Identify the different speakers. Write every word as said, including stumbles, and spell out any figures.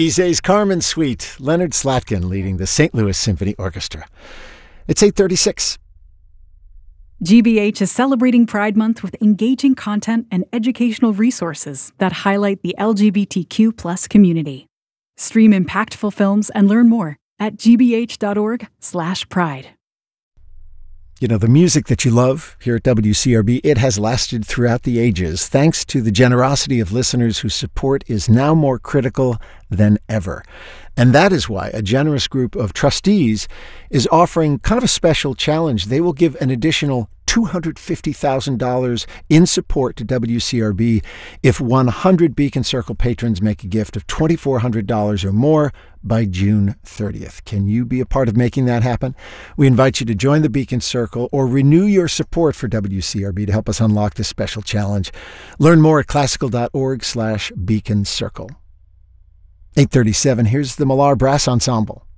Speaker 1: Bizet's Carmen Suite, Leonard Slatkin leading the Saint Louis Symphony Orchestra. It's eight thirty-six.
Speaker 2: G B H is celebrating Pride Month with engaging content and educational resources that highlight the L G B T Q plus community. Stream impactful films and learn more at gbh.org slash pride.
Speaker 1: You know, the music that you love here at W C R B, it has lasted throughout the ages, thanks to the generosity of listeners whose support is now more critical than ever. And that is why a generous group of trustees is offering kind of a special challenge. They will give an additional two hundred fifty thousand dollars in support to W C R B if one hundred Beacon Circle patrons make a gift of two thousand four hundred dollars or more by June thirtieth. Can you be a part of making that happen? We invite you to join the Beacon Circle or renew your support for W C R B to help us unlock this special challenge. Learn more at classical.org slash Beacon Circle. eight thirty-seven, here's the Millar Brass Ensemble.